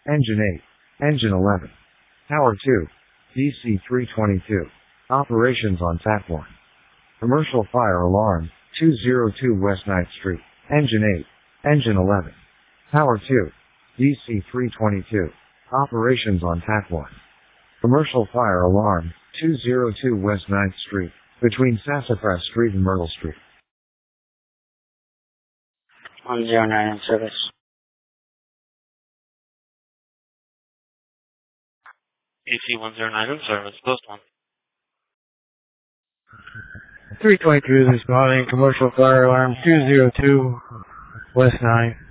Engine 8. Engine 11. Tower 2. DC-322. Operations on Tap 1. Commercial fire alarm, 202 West 9th Street. Engine 8. Engine 11. Tower 2. DC-322. Operations on Tap 1. Commercial fire alarm, 202 West 9th Street, between Sassafras Street and Myrtle Street. 109 in service. DC-109 in service, post 1. 322 is responding, commercial fire alarm 202 West 9.